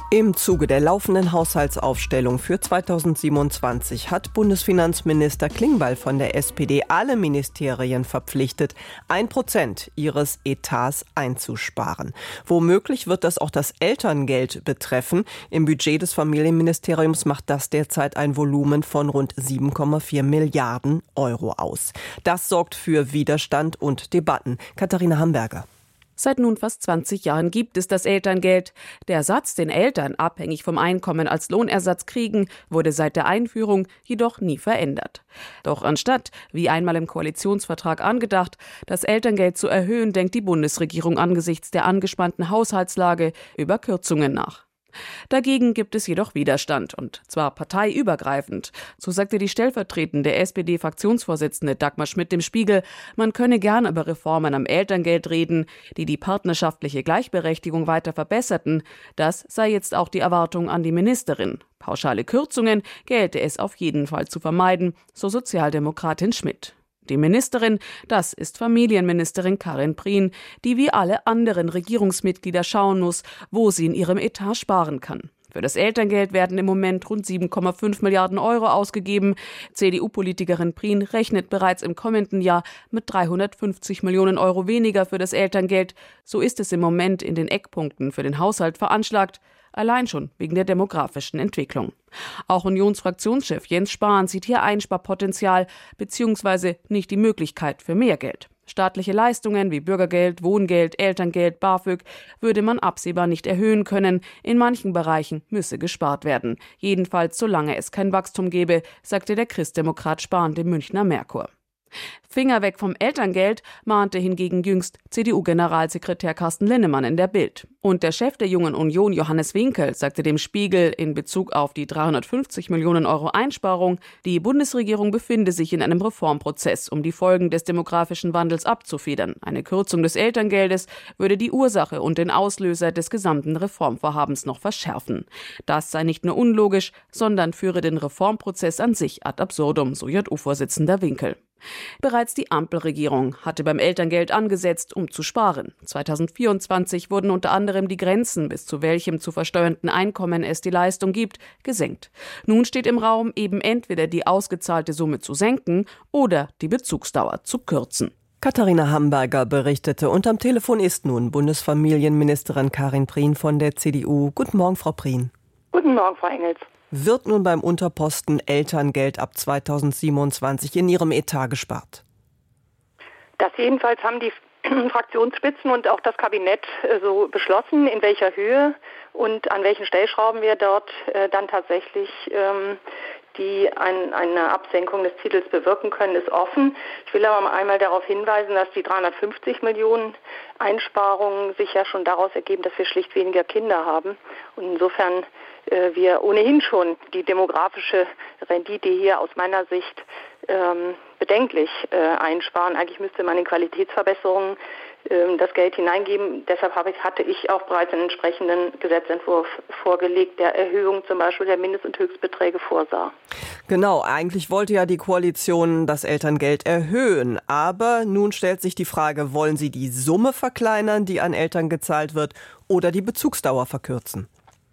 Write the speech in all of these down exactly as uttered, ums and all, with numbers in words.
Im Zuge der laufenden Haushaltsaufstellung für zweitausendsiebenundzwanzig hat Bundesfinanzminister Klingbeil von der S P D alle Ministerien verpflichtet, ein Prozent ihres Etats einzusparen. Womöglich wird das auch das Elterngeld betreffen. Im Budget des Familienministeriums macht das derzeit ein Volumen von rund sieben Komma vier Milliarden Euro aus. Das sorgt für Widerstand und Debatten. Katharina Hamburger. Seit nun fast zwanzig Jahren gibt es das Elterngeld. Der Satz, den Eltern abhängig vom Einkommen als Lohnersatz kriegen, wurde seit der Einführung jedoch nie verändert. Doch anstatt, wie einmal im Koalitionsvertrag angedacht, das Elterngeld zu erhöhen, denkt die Bundesregierung angesichts der angespannten Haushaltslage über Kürzungen nach. Dagegen gibt es jedoch Widerstand, und zwar parteiübergreifend. So sagte die stellvertretende S P D-Fraktionsvorsitzende Dagmar Schmidt dem Spiegel, man könne gern über Reformen am Elterngeld reden, die die partnerschaftliche Gleichberechtigung weiter verbesserten. Das sei jetzt auch die Erwartung an die Ministerin. Pauschale Kürzungen gelte es auf jeden Fall zu vermeiden, so Sozialdemokratin Schmidt. Die Ministerin, das ist Familienministerin Karin Prien, die wie alle anderen Regierungsmitglieder schauen muss, wo sie in ihrem Etat sparen kann. Für das Elterngeld werden im Moment rund sieben Komma fünf Milliarden Euro ausgegeben. C D U-Politikerin Prien rechnet bereits im kommenden Jahr mit dreihundertfünfzig Millionen Euro weniger für das Elterngeld. So ist es im Moment in den Eckpunkten für den Haushalt veranschlagt. Allein schon wegen der demografischen Entwicklung. Auch Unionsfraktionschef Jens Spahn sieht hier Einsparpotenzial bzw. nicht die Möglichkeit für mehr Geld. Staatliche Leistungen wie Bürgergeld, Wohngeld, Elterngeld, BAföG würde man absehbar nicht erhöhen können. In manchen Bereichen müsse gespart werden. Jedenfalls solange es kein Wachstum gebe, sagte der Christdemokrat Spahn dem Münchner Merkur. Finger weg vom Elterngeld, mahnte hingegen jüngst C D U-Generalsekretär Carsten Linnemann in der Bild. Und der Chef der Jungen Union, Johannes Winkel, sagte dem Spiegel in Bezug auf die dreihundertfünfzig Millionen Euro Einsparung, die Bundesregierung befinde sich in einem Reformprozess, um die Folgen des demografischen Wandels abzufedern. Eine Kürzung des Elterngeldes würde die Ursache und den Auslöser des gesamten Reformvorhabens noch verschärfen. Das sei nicht nur unlogisch, sondern führe den Reformprozess an sich ad absurdum, so J U-Vorsitzender Winkel. Bereits die Ampelregierung hatte beim Elterngeld angesetzt, um zu sparen. zweitausendvierundzwanzig wurden unter anderem die Grenzen, bis zu welchem zu versteuernden Einkommen es die Leistung gibt, gesenkt. Nun steht im Raum, eben entweder die ausgezahlte Summe zu senken oder die Bezugsdauer zu kürzen. Katharina Hamburger berichtete, und am Telefon ist nun Bundesfamilienministerin Karin Prien von der C D U. Guten Morgen, Frau Prien. Guten Morgen, Frau Engels. Wird nun beim Unterposten Elterngeld ab zweitausendsiebenundzwanzig in Ihrem Etat gespart? Das jedenfalls haben die Fraktionsspitzen und auch das Kabinett so beschlossen, in welcher Höhe und an welchen Stellschrauben wir dort äh, dann tatsächlich ähm, die ein, eine Absenkung des Titels bewirken können, ist offen. Ich will aber einmal darauf hinweisen, dass die dreihundertfünfzig Millionen Einsparungen sich ja schon daraus ergeben, dass wir schlicht weniger Kinder haben. Und insofern äh, wir ohnehin schon die demografische Rendite hier aus meiner Sicht ähm, bedenklich äh, einsparen. Eigentlich müsste man in Qualitätsverbesserungen ähm, das Geld hineingeben. Deshalb habe ich, hatte ich auch bereits einen entsprechenden Gesetzentwurf vorgelegt, der Erhöhung zum Beispiel der Mindest- und Höchstbeträge vorsah. Genau, eigentlich wollte ja die Koalition das Elterngeld erhöhen. Aber nun stellt sich die Frage, wollen Sie die Summe verkleinern, die an Eltern gezahlt wird, oder die Bezugsdauer verkürzen?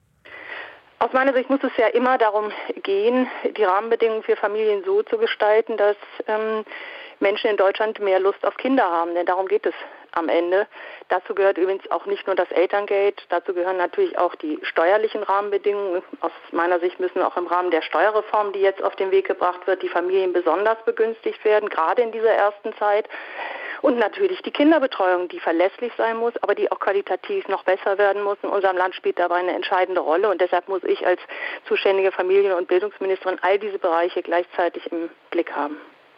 Aus meiner Sicht muss es ja immer darum gehen, die Rahmenbedingungen für Familien so zu gestalten, dass ähm, Menschen in Deutschland mehr Lust auf Kinder haben. Denn darum geht es am Ende. Dazu gehört übrigens auch nicht nur das Elterngeld, dazu gehören natürlich auch die steuerlichen Rahmenbedingungen. Aus meiner Sicht müssen auch im Rahmen der Steuerreform, die jetzt auf den Weg gebracht wird, die Familien besonders begünstigt werden, gerade in dieser ersten Zeit. Und natürlich die Kinderbetreuung, die verlässlich sein muss, aber die auch qualitativ noch besser werden muss. In unserem Land spielt dabei eine entscheidende Rolle. Und deshalb muss ich als zuständige Familien- und Bildungsministerin all diese Bereiche gleichzeitig im Blick haben.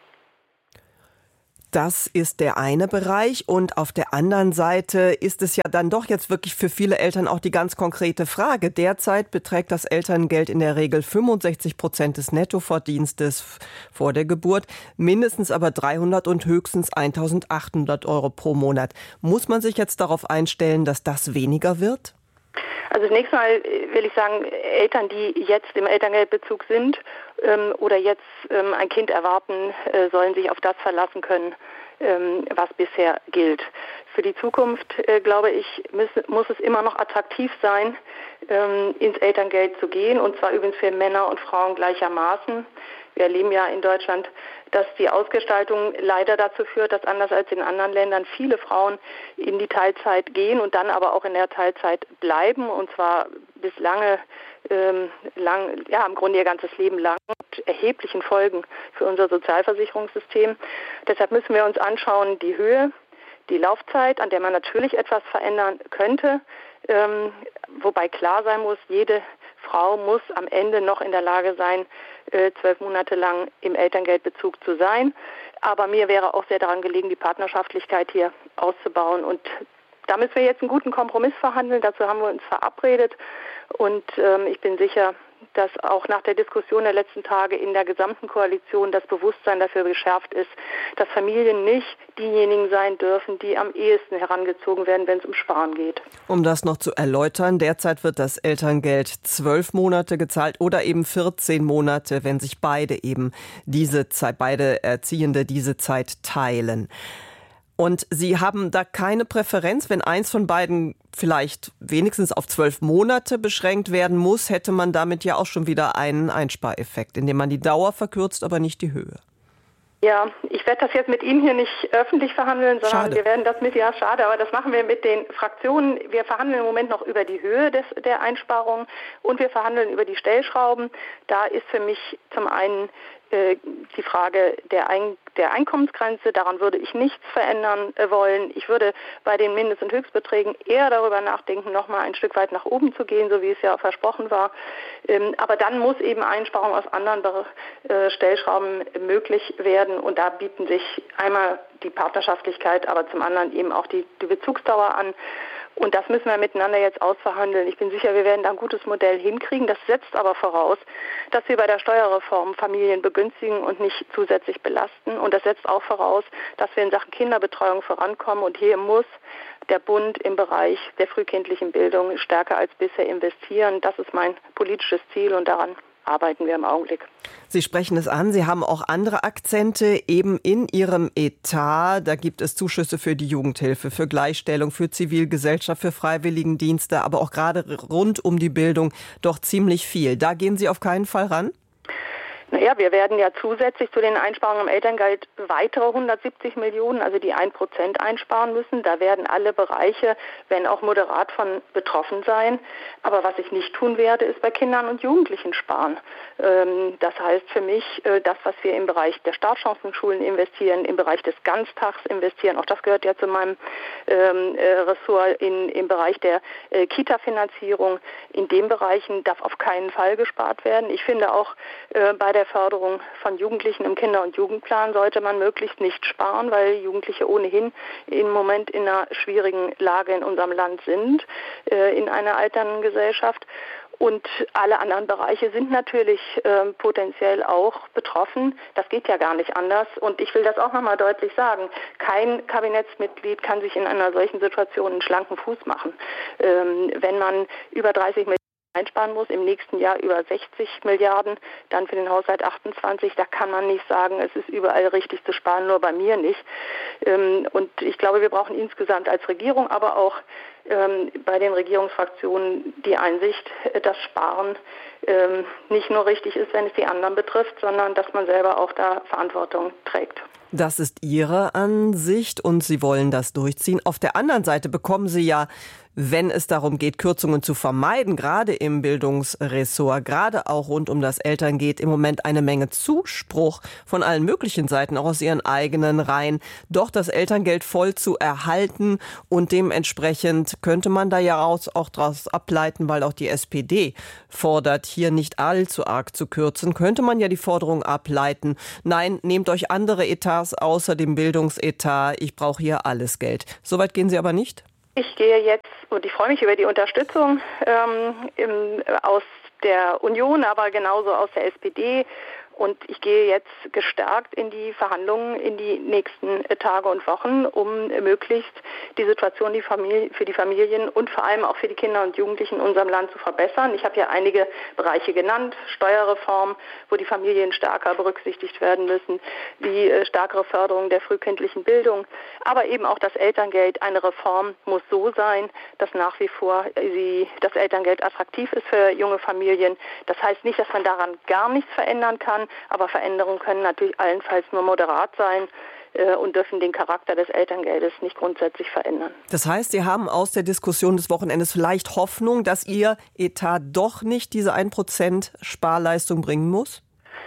Das ist der eine Bereich, und auf der anderen Seite ist es ja dann doch jetzt wirklich für viele Eltern auch die ganz konkrete Frage. Derzeit beträgt das Elterngeld in der Regel fünfundsechzig Prozent des Nettoverdienstes vor der Geburt, mindestens aber dreihundert und höchstens eintausendachthundert Euro pro Monat. Muss man sich jetzt darauf einstellen, dass das weniger wird? Also zunächst mal will ich sagen, Eltern, die jetzt im Elterngeldbezug sind ähm, oder jetzt ähm, ein Kind erwarten, äh, sollen sich auf das verlassen können, ähm, was bisher gilt. Für die Zukunft, äh, glaube ich, muss, muss es immer noch attraktiv sein, ähm, ins Elterngeld zu gehen, und zwar übrigens für Männer und Frauen gleichermaßen. Wir erleben ja in Deutschland, dass die Ausgestaltung leider dazu führt, dass anders als in anderen Ländern viele Frauen in die Teilzeit gehen und dann aber auch in der Teilzeit bleiben, und zwar bis lange, ähm, lang, ja, im Grunde ihr ganzes Leben lang, mit erheblichen Folgen für unser Sozialversicherungssystem. Deshalb müssen wir uns anschauen, die Höhe, die Laufzeit, an der man natürlich etwas verändern könnte, ähm, wobei klar sein muss, jede Frau muss am Ende noch in der Lage sein, äh, zwölf Monate lang im Elterngeldbezug zu sein. Aber mir wäre auch sehr daran gelegen, die Partnerschaftlichkeit hier auszubauen. Und da müssen wir jetzt einen guten Kompromiss verhandeln. Dazu haben wir uns verabredet. Und ähm, ich bin sicher, dass auch nach der Diskussion der letzten Tage in der gesamten Koalition das Bewusstsein dafür geschärft ist, dass Familien nicht diejenigen sein dürfen, die am ehesten herangezogen werden, wenn es um Sparen geht. Um das noch zu erläutern, derzeit wird das Elterngeld zwölf Monate gezahlt oder eben vierzehn Monate, wenn sich beide eben diese Zeit, beide Erziehende diese Zeit teilen. Und Sie haben da keine Präferenz, wenn eins von beiden vielleicht wenigstens auf zwölf Monate beschränkt werden muss, hätte man damit ja auch schon wieder einen Einspareffekt, indem man die Dauer verkürzt, aber nicht die Höhe. Ja, ich werde das jetzt mit Ihnen hier nicht öffentlich verhandeln, sondern Schade. wir werden das mit, ja schade, aber das machen wir mit den Fraktionen. Wir verhandeln im Moment noch über die Höhe des, der Einsparungen, und wir verhandeln über die Stellschrauben. Da ist für mich zum einen äh, die Frage der, Ein- der Einkommensgrenze. Daran würde ich nichts verändern äh, wollen. Ich würde bei den Mindest- und Höchstbeträgen eher darüber nachdenken, nochmal ein Stück weit nach oben zu gehen, so wie es ja versprochen war. Ähm, aber dann muss eben Einsparung aus anderen äh, Stellschrauben möglich werden, und da bieten sich einmal die Partnerschaftlichkeit, aber zum anderen eben auch die, die Bezugsdauer an. Und das müssen wir miteinander jetzt ausverhandeln. Ich bin sicher, wir werden da ein gutes Modell hinkriegen. Das setzt aber voraus, dass wir bei der Steuerreform Familien begünstigen und nicht zusätzlich belasten. Und das setzt auch voraus, dass wir in Sachen Kinderbetreuung vorankommen. Und hier muss der Bund im Bereich der frühkindlichen Bildung stärker als bisher investieren. Das ist mein politisches Ziel, und daran arbeiten wir im Augenblick. Sie sprechen es an, Sie haben auch andere Akzente eben in Ihrem Etat. Da gibt es Zuschüsse für die Jugendhilfe, für Gleichstellung, für Zivilgesellschaft, für Freiwilligendienste, aber auch gerade rund um die Bildung doch ziemlich viel. Da gehen Sie auf keinen Fall ran? Naja, wir werden ja zusätzlich zu den Einsparungen im Elterngeld weitere hundertsiebzig Millionen, also die ein Prozent einsparen müssen. Da werden alle Bereiche, wenn auch moderat, von betroffen sein. Aber was ich nicht tun werde, ist bei Kindern und Jugendlichen sparen. Das heißt für mich, das, was wir im Bereich der Startchancenschulen investieren, im Bereich des Ganztags investieren, auch das gehört ja zu meinem Ressort, in, im Bereich der Kita-Finanzierung, in den Bereichen darf auf keinen Fall gespart werden. Ich finde auch bei der Förderung von Jugendlichen im Kinder- und Jugendplan sollte man möglichst nicht sparen, weil Jugendliche ohnehin im Moment in einer schwierigen Lage in unserem Land sind, äh, in einer alternden Gesellschaft. Und alle anderen Bereiche sind natürlich äh, potenziell auch betroffen. Das geht ja gar nicht anders. Und ich will das auch nochmal deutlich sagen. Kein Kabinettsmitglied kann sich in einer solchen Situation einen schlanken Fuß machen. Ähm, wenn man über dreißig Millionen einsparen muss, im nächsten Jahr über sechzig Milliarden, dann für den Haushalt achtundzwanzig, da kann man nicht sagen, es ist überall richtig zu sparen, nur bei mir nicht. Und ich glaube, wir brauchen insgesamt als Regierung, aber auch bei den Regierungsfraktionen die Einsicht, dass Sparen nicht nur richtig ist, wenn es die anderen betrifft, sondern dass man selber auch da Verantwortung trägt. Das ist Ihre Ansicht und Sie wollen das durchziehen. Auf der anderen Seite bekommen Sie ja, wenn es darum geht, Kürzungen zu vermeiden, gerade im Bildungsressort, gerade auch rund um das Elterngeld, im Moment eine Menge Zuspruch von allen möglichen Seiten, auch aus Ihren eigenen Reihen, doch das Elterngeld voll zu erhalten. Und dementsprechend könnte man da ja auch daraus ableiten, weil auch die S P D fordert, hier nicht allzu arg zu kürzen, könnte man ja die Forderung ableiten, nein, nehmt euch andere Etats außer dem Bildungsetat, ich brauche hier alles Geld. Soweit gehen Sie aber nicht? Ich gehe jetzt, und ich freue mich über die Unterstützung ähm, im, aus der Union, aber genauso aus der S P D Und ich gehe jetzt gestärkt in die Verhandlungen in die nächsten Tage und Wochen, um möglichst die Situation die Familie, für die Familien und vor allem auch für die Kinder und Jugendlichen in unserem Land zu verbessern. Ich habe ja einige Bereiche genannt, Steuerreform, wo die Familien stärker berücksichtigt werden müssen, die stärkere Förderung der frühkindlichen Bildung, aber eben auch das Elterngeld. Eine Reform muss so sein, dass nach wie vor sie, das Elterngeld attraktiv ist für junge Familien. Das heißt nicht, dass man daran gar nichts verändern kann, aber Veränderungen können natürlich allenfalls nur moderat sein äh, und dürfen den Charakter des Elterngeldes nicht grundsätzlich verändern. Das heißt, Sie haben aus der Diskussion des Wochenendes vielleicht Hoffnung, dass Ihr Etat doch nicht diese ein Prozent Sparleistung bringen muss?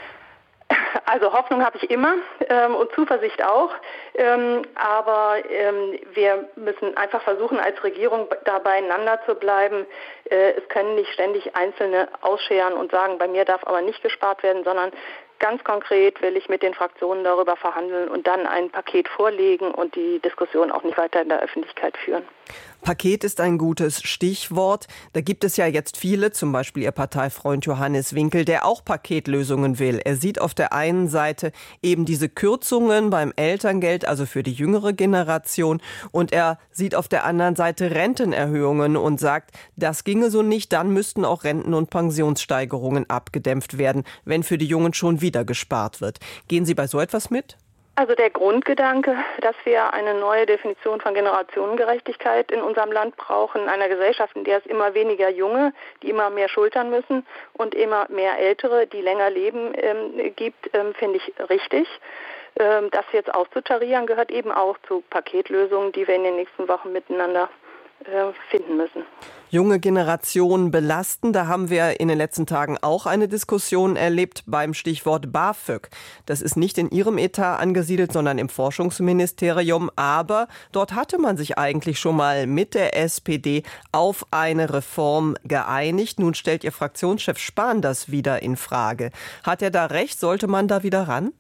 Also Hoffnung habe ich immer ähm, und Zuversicht auch, ähm, aber ähm, wir müssen einfach versuchen, als Regierung da beieinander zu bleiben. Äh, es können nicht ständig Einzelne ausscheren und sagen, bei mir darf aber nicht gespart werden, sondern ganz konkret will ich mit den Fraktionen darüber verhandeln und dann ein Paket vorlegen und die Diskussion auch nicht weiter in der Öffentlichkeit führen. Paket ist ein gutes Stichwort. Da gibt es ja jetzt viele, zum Beispiel Ihr Parteifreund Johannes Winkel, der auch Paketlösungen will. Er sieht auf der einen Seite eben diese Kürzungen beim Elterngeld, also für die jüngere Generation, und er sieht auf der anderen Seite Rentenerhöhungen und sagt, das ginge so nicht, dann müssten auch Renten- und Pensionssteigerungen abgedämpft werden, wenn für die Jungen schon wieder gespart wird. Gehen Sie bei so etwas mit? Also der Grundgedanke, dass wir eine neue Definition von Generationengerechtigkeit in unserem Land brauchen, in einer Gesellschaft, in der es immer weniger Junge, die immer mehr schultern müssen und immer mehr Ältere, die länger leben, ähm, gibt, ähm, finde ich richtig. Ähm, das jetzt auszutarieren gehört eben auch zu Paketlösungen, die wir in den nächsten Wochen miteinander äh, finden müssen. Junge Generationen belasten. Da haben wir in den letzten Tagen auch eine Diskussion erlebt beim Stichwort BAföG. Das ist nicht in Ihrem Etat angesiedelt, sondern im Forschungsministerium. Aber dort hatte man sich eigentlich schon mal mit der S P D auf eine Reform geeinigt. Nun stellt Ihr Fraktionschef Spahn das wieder in Frage. Hat er da recht? Sollte man da wieder ran?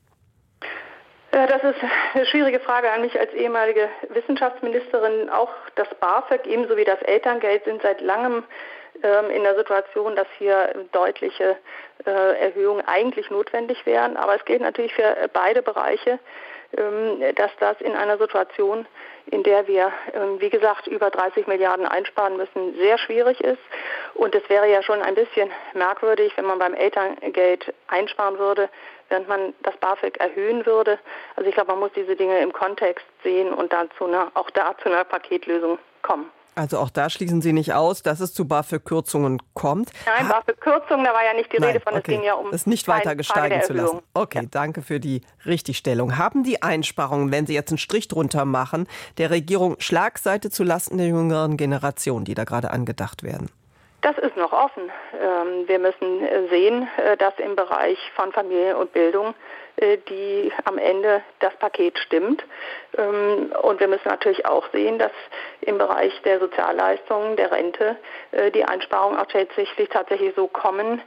Das ist eine schwierige Frage an mich als ehemalige Wissenschaftsministerin. Auch das BAföG ebenso wie das Elterngeld sind seit langem ähm, in der Situation, dass hier deutliche äh, Erhöhungen eigentlich notwendig wären. Aber es gilt natürlich für beide Bereiche, ähm, dass das in einer Situation, in der wir, ähm, wie gesagt, über dreißig Milliarden einsparen müssen, sehr schwierig ist. Und es wäre ja schon ein bisschen merkwürdig, wenn man beim Elterngeld einsparen würde, während man das BAföG erhöhen würde. Also ich glaube, man muss diese Dinge im Kontext sehen und dazu eine, auch da zu einer Paketlösung kommen. Also auch da schließen Sie nicht aus, dass es zu BAföG-Kürzungen kommt? Nein, BAföG-Kürzungen, da war ja nicht die Nein, Rede von, okay. es ging ja um es nicht weiter gesteigen zu lassen. Okay, ja. Danke für die Richtigstellung. Haben die Einsparungen, wenn Sie jetzt einen Strich drunter machen, der Regierung Schlagseite zulasten der jüngeren Generation, die da gerade angedacht werden? Das ist noch offen. Wir müssen sehen, dass im Bereich von Familie und Bildung die am Ende das Paket stimmt. Und wir müssen natürlich auch sehen, dass im Bereich der Sozialleistungen, der Rente, die Einsparungen auch tatsächlich, tatsächlich so kommen,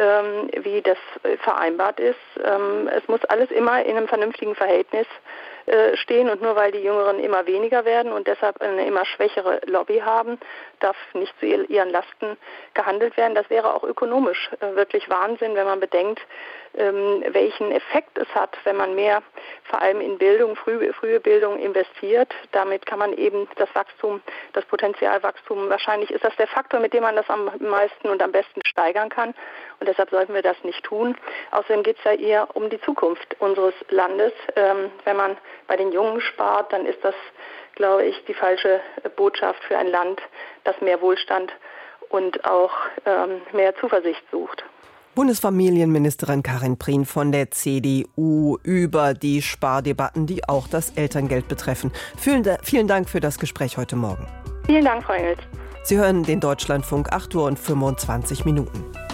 wie das vereinbart ist. Es muss alles immer in einem vernünftigen Verhältnis stehen und nur weil die Jüngeren immer weniger werden und deshalb eine immer schwächere Lobby haben, darf nicht zu ihren Lasten gehandelt werden. Das wäre auch ökonomisch wirklich Wahnsinn, wenn man bedenkt, welchen Effekt es hat, wenn man mehr vor allem in Bildung, frühe, frühe Bildung investiert. Damit kann man eben das Wachstum, das Potenzialwachstum, wahrscheinlich ist das der Faktor, mit dem man das am meisten und am besten steigern kann. Und deshalb sollten wir das nicht tun. Außerdem geht es ja eher um die Zukunft unseres Landes. Ähm, wenn man bei den Jungen spart, dann ist das, glaube ich, die falsche Botschaft für ein Land, das mehr Wohlstand und auch ähm, mehr Zuversicht sucht. Bundesfamilienministerin Karin Prien von der C D U über die Spardebatten, die auch das Elterngeld betreffen. Vielen, vielen Dank für das Gespräch heute Morgen. Vielen Dank, Frau Engels. Sie hören den Deutschlandfunk, acht Uhr und fünfundzwanzig Minuten.